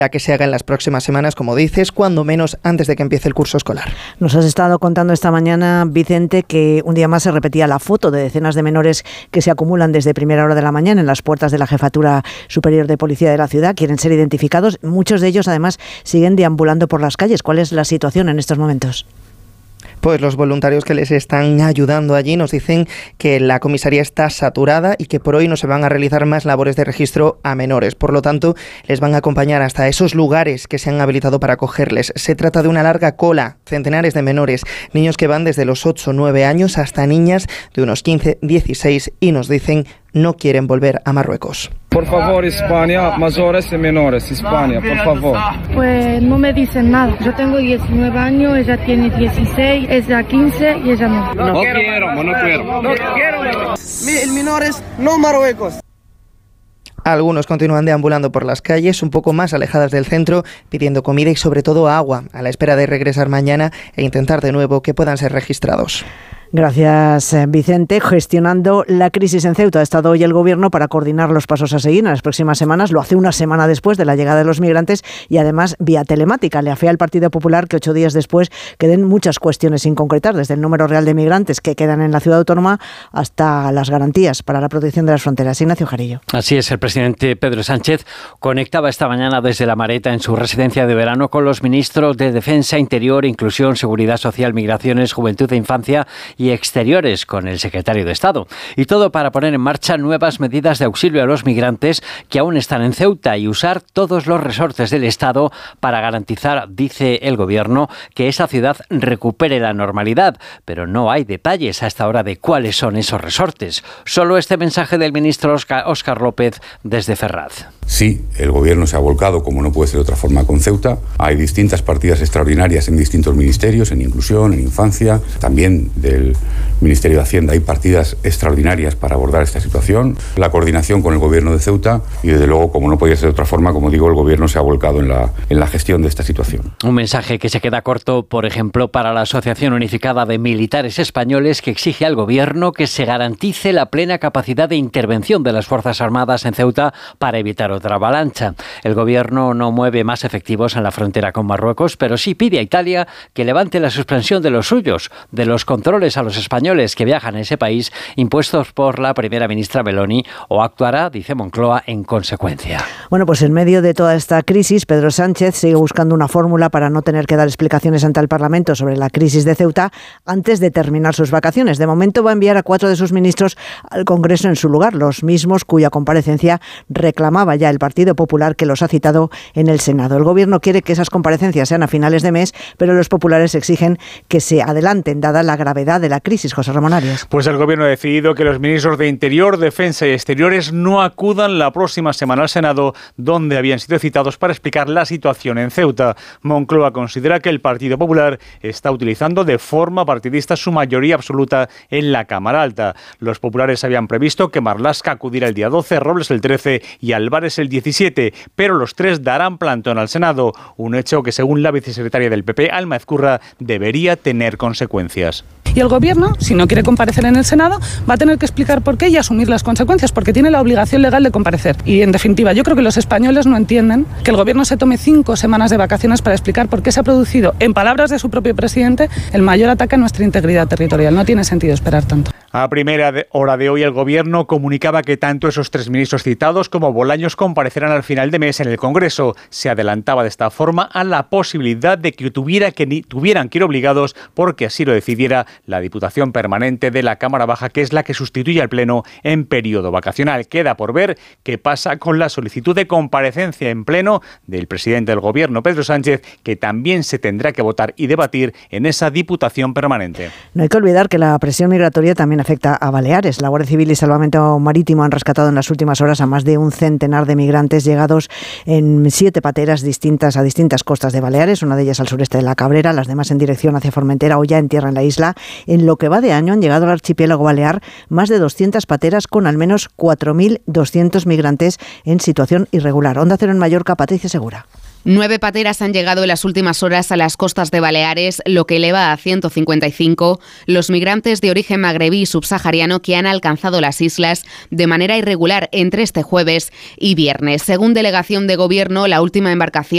que se haga en las próximas semanas, como dices, cuando menos antes de que empiece el curso escolar. Nos has estado contando esta mañana, Vicente, que un día más se repetía la foto de decenas de menores que se acumulan desde primera hora de la mañana en las puertas de la Jefatura Superior de Policía de la ciudad. Quieren ser identificados. Muchos de ellos, además, siguen deambulando por las calles. ¿Cuál es la situación en estos momentos? Pues los voluntarios que les están ayudando allí nos dicen que la comisaría está saturada y que por hoy no se van a realizar más labores de registro a menores. Por lo tanto, les van a acompañar hasta esos lugares que se han habilitado para acogerles. Se trata de una larga cola, centenares de menores, niños que van desde los 8 o 9 años hasta niñas de unos 15, 16 y nos dicen no quieren volver a Marruecos. Por favor, España, mayores y menores, España, por favor. Pues no me dicen nada. Yo tengo 19 años, ella tiene 16, ella 15 y ella no. No quiero. Menores, no Marruecos. Algunos continúan deambulando por las calles un poco más alejadas del centro, pidiendo comida y sobre todo agua, a la espera de regresar mañana e intentar de nuevo que puedan ser registrados. Gracias, Vicente. Gestionando la crisis en Ceuta ha estado hoy el Gobierno para coordinar los pasos a seguir en las próximas semanas. Lo hace una semana después de la llegada de los migrantes y además vía telemática. Le afea al Partido Popular que 8 días después queden muchas cuestiones sin concretar, desde el número real de migrantes que quedan en la ciudad autónoma hasta las garantías para la protección de las fronteras. Ignacio Jarillo. Así es, el presidente Pedro Sánchez conectaba esta mañana desde La Mareta en su residencia de verano con los ministros de Defensa, Interior, Inclusión, Seguridad Social, Migraciones, Juventud e Infancia y Exteriores con el secretario de Estado. Y todo para poner en marcha nuevas medidas de auxilio a los migrantes que aún están en Ceuta y usar todos los resortes del Estado para garantizar, dice el Gobierno, que esa ciudad recupere la normalidad. Pero no hay detalles a esta hora de cuáles son esos resortes. Solo este mensaje del ministro Óscar López desde Ferraz. Sí, el Gobierno se ha volcado, como no puede ser de otra forma, con Ceuta. Hay distintas partidas extraordinarias en distintos ministerios, en inclusión, en infancia, también del Ministerio de Hacienda. Hay partidas extraordinarias para abordar esta situación. La coordinación con el Gobierno de Ceuta y, desde luego, como no podía ser de otra forma, como digo, el Gobierno se ha volcado en la gestión de esta situación. Un mensaje que se queda corto, por ejemplo, para la Asociación Unificada de Militares Españoles, que exige al Gobierno que se garantice la plena capacidad de intervención de las Fuerzas Armadas en Ceuta para evitar otra avalancha. El Gobierno no mueve más efectivos en la frontera con Marruecos, pero sí pide a Italia que levante la suspensión de los suyos, de los controles a los españoles que viajan a ese país impuestos por la primera ministra Meloni, o actuará, dice Moncloa, en consecuencia. Bueno, pues en medio de toda esta crisis, Pedro Sánchez sigue buscando una fórmula para no tener que dar explicaciones ante el Parlamento sobre la crisis de Ceuta antes de terminar sus vacaciones. De momento va a enviar a 4 de sus ministros al Congreso en su lugar, los mismos cuya comparecencia reclamaba ya el Partido Popular, que los ha citado en el Senado. El Gobierno quiere que esas comparecencias sean a finales de mes, pero los populares exigen que se adelanten, dada la gravedad de la crisis. José Ramón Arias. Pues el Gobierno ha decidido que los ministros de Interior, Defensa y Exteriores no acudan la próxima semana al Senado, donde habían sido citados para explicar la situación en Ceuta. Moncloa considera que el Partido Popular está utilizando de forma partidista su mayoría absoluta en la Cámara Alta. Los populares habían previsto que Marlaska acudiera el día 12, Robles el 13 y Álvarez el 17, pero los 3 darán plantón al Senado, un hecho que, según la vicesecretaria del PP, Alma Ezcurra, debería tener consecuencias. Y el Gobierno, si no quiere comparecer en el Senado, va a tener que explicar por qué y asumir las consecuencias, porque tiene la obligación legal de comparecer. Y, en definitiva, yo creo que los españoles no entienden que el Gobierno se tome 5 semanas de vacaciones para explicar por qué se ha producido, en palabras de su propio presidente, el mayor ataque a nuestra integridad territorial. No tiene sentido esperar tanto. A primera hora de hoy, el Gobierno comunicaba que tanto esos 3 ministros citados como Bolaños comparecerán al final de mes en el Congreso. Se adelantaba de esta forma a la posibilidad de que tuvieran que ir obligados, porque así lo decidiera la Diputación Permanente de la Cámara Baja, que es la que sustituye al Pleno en periodo vacacional. Queda por ver qué pasa con la solicitud de comparecencia en Pleno del presidente del Gobierno, Pedro Sánchez, que también se tendrá que votar y debatir en esa Diputación Permanente. No hay que olvidar que la presión migratoria también afecta a Baleares. La Guardia Civil y Salvamento Marítimo han rescatado en las últimas horas a más de un centenar de migrantes llegados en 7 pateras a distintas costas de Baleares, una de ellas al sureste de la Cabrera, las demás en dirección hacia Formentera o ya en tierra en la isla. En lo que va de año han llegado al archipiélago balear más de 200 pateras con al menos 4.200 migrantes en situación irregular. Onda Cero en Mallorca, Patricia Segura. 9 pateras han llegado en las últimas horas a las costas de Baleares, lo que eleva a 155 los migrantes de origen magrebí y subsahariano que han alcanzado las islas de manera irregular entre este jueves y viernes. Según delegación de Gobierno, la última embarcación